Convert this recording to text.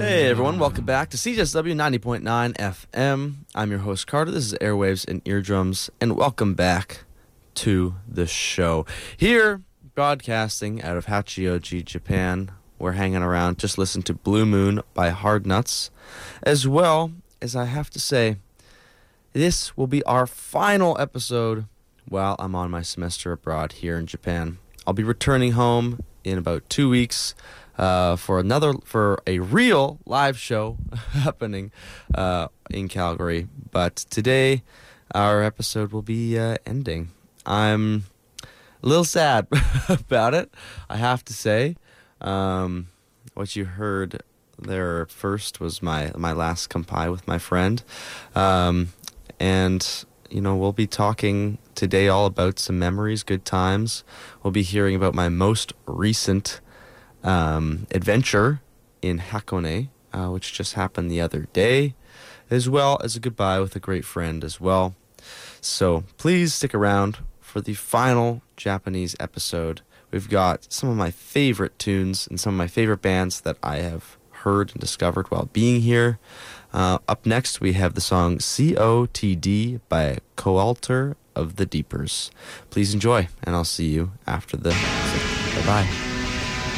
Hey everyone, welcome back to CJSW 90.9 FM. I'm your host Carter. This is Airwaves and Eardrums, and welcome back to the show. Here, broadcasting out of Hachioji, Japan. We're hanging around, just listen to Blue Moon by Hard Nuts. As well as I have to say, this will be our final episode while I'm on my semester abroad here in Japan. I'll be returning home in about 2 weeks for a real live show happening in Calgary. But today, our episode will be ending. I'm a little sad about it, I have to say. What you heard there first was my last compi with my friend. And, you know, we'll be talking today all about some memories, good times. We'll be hearing about my most recent adventure in Hakone, which just happened the other day, as well as a goodbye with a great friend as well. So please stick around for the final Japanese episode. We've got some of my favorite tunes and some of my favorite bands that I have heard and discovered while being here. Up next, we have the song COTD by Coalter of the Deepers. Please enjoy, and I'll see you after the music. Bye-bye.